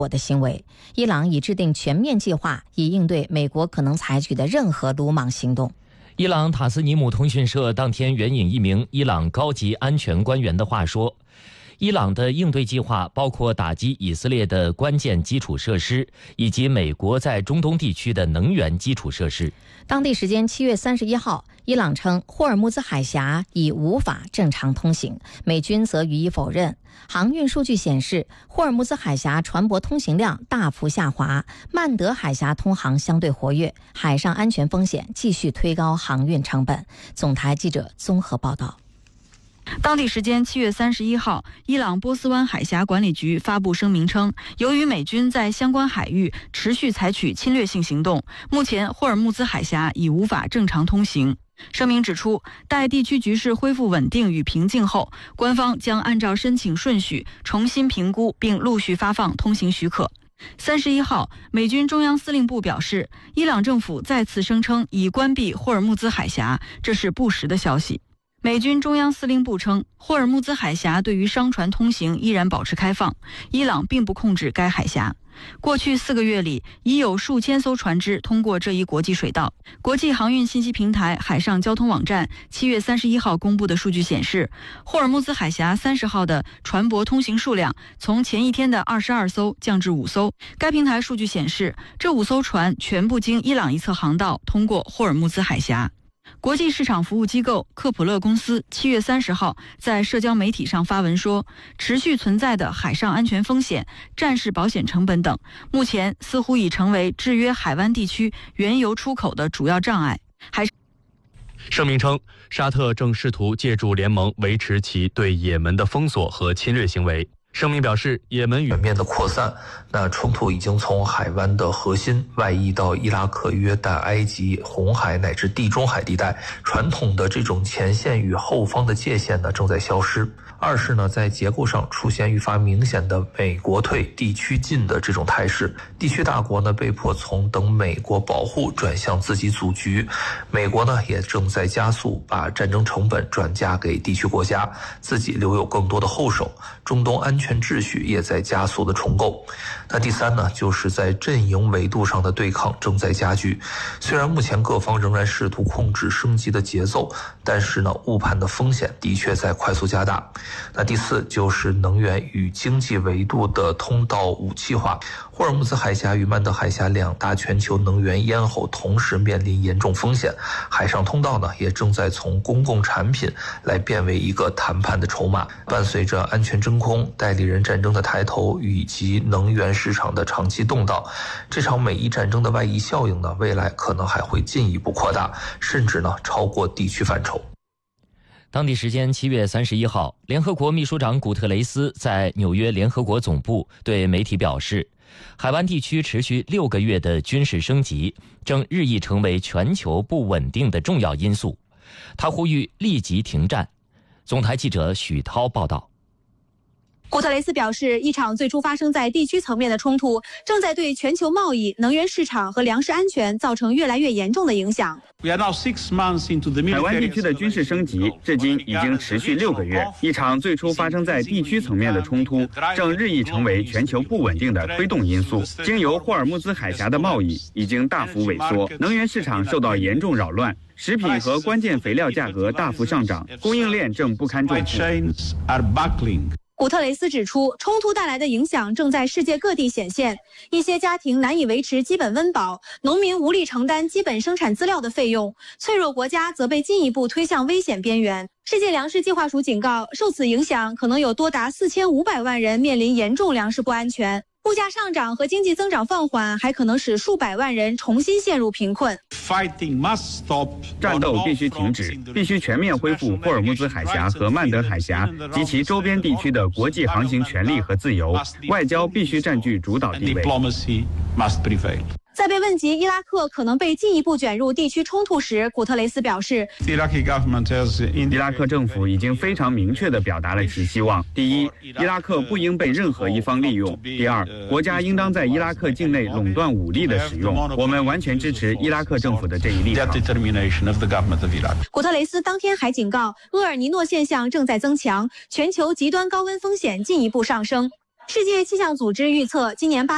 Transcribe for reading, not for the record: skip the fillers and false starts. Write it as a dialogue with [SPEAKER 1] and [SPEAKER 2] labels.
[SPEAKER 1] 我的行为。伊朗已制定全面计划，以应对美国可能采取的任何鲁莽行动。
[SPEAKER 2] 伊朗塔斯尼姆通讯社当天援引一名伊朗高级安全官员的话说，伊朗的应对计划包括打击以色列的关键基础设施，以及美国在中东地区的能源基础设施。
[SPEAKER 1] 当地时间7月31号，伊朗称霍尔木兹海峡已无法正常通行，美军则予以否认。航运数据显示，霍尔木兹海峡船舶通行量大幅下滑，曼德海峡通航相对活跃，海上安全风险继续推高航运成本。总台记者综合报道。
[SPEAKER 3] 当地时间7月31号，伊朗波斯湾海峡管理局发布声明称，由于美军在相关海域持续采取侵略性行动，目前霍尔木兹海峡已无法正常通行。声明指出，待地区局势恢复稳定与平静后，官方将按照申请顺序重新评估并陆续发放通行许可。31号，美军中央司令部表示，伊朗政府再次声称已关闭霍尔木兹海峡，这是不实的消息。美军中央司令部称，霍尔木兹海峡对于商船通行依然保持开放，伊朗并不控制该海峡。过去4个月里，已有数千艘船只通过这一国际水道。国际航运信息平台海上交通网站7月31号公布的数据显示，霍尔木兹海峡30号的船舶通行数量从前一天的22艘降至5艘。该平台数据显示，这5艘船全部经伊朗一侧航道通过霍尔木兹海峡。国际市场服务机构克普勒公司7月30号在社交媒体上发文说，持续存在的海上安全风险、战事保险成本等，目前似乎已成为制约海湾地区原油出口的主要障碍。
[SPEAKER 4] 声明称，沙特正试图借助联盟维持其对也门的封锁和侵略行为。声明表示，也门
[SPEAKER 5] 全面的扩散，那冲突已经从海湾的核心外溢到伊拉克、约旦、埃及、红海乃至地中海地带，传统的这种前线与后方的界限呢正在消失。二是呢，在结构上出现愈发明显的美国退地区进的这种态势，地区大国呢被迫从等美国保护转向自己组局，美国呢也正在加速把战争成本转嫁给地区国家，自己留有更多的后手。中东安全秩序也在加速的重构。那第三呢，就是在阵营维度上的对抗正在加剧。虽然目前各方仍然试图控制升级的节奏，但是呢，误判的风险的确在快速加大。那第四就是能源与经济维度的通道武器化。霍尔木兹海峡与曼德海峡2大全球能源咽喉同时面临严重风险，海上通道呢也正在从公共产品来变为一个谈判的筹码。伴随着安全真空、代理人战争的抬头以及能源市场的长期动荡，这场美伊战争的外溢效应呢，未来可能还会进一步扩大，甚至呢超过地区范畴。
[SPEAKER 2] 当地时间7月31号，联合国秘书长古特雷斯在纽约联合国总部对媒体表示，海湾地区持续6个月的军事升级正日益成为全球不稳定的重要因素。他呼吁立即停战。总台记者许涛报道。
[SPEAKER 6] 古特雷斯表示，一场最初发生在地区层面的冲突正在对全球贸易、能源市场和粮食安全造成越来越严重的影响。
[SPEAKER 7] 海湾地区的军事升级至今已经持续6个月，一场最初发生在地区层面的冲突正日益成为全球不稳定的推动因素。经由霍尔木兹海峡的贸易已经大幅萎缩，能源市场受到严重扰乱，食品和关键肥料价格大幅上涨，供应链正不堪重负。
[SPEAKER 6] 古特雷斯指出，冲突带来的影响正在世界各地显现，一些家庭难以维持基本温饱，农民无力承担基本生产资料的费用，脆弱国家则被进一步推向危险边缘。世界粮食计划署警告，受此影响，可能有多达4500万人面临严重粮食不安全。物价上涨和经济增长放缓，还可能使数百万人重新陷入贫困。
[SPEAKER 7] 战斗必须停止，必须全面恢复霍尔木兹海峡和曼德海峡及其周边地区的国际航行权利和自由，外交必须占据主导地位。
[SPEAKER 6] 在被问及伊拉克可能被进一步卷入地区冲突时，古特雷斯表示，
[SPEAKER 7] 伊拉克政府已经非常明确地表达了其希望：第一，伊拉克不应被任何一方利用；第二，国家应当在伊拉克境内垄断武力的使用。我们完全支持伊拉克政府的这一立场。
[SPEAKER 6] 古特雷斯当天还警告，厄尔尼诺现象正在增强，全球极端高温风险进一步上升。世界气象组织预测，今年8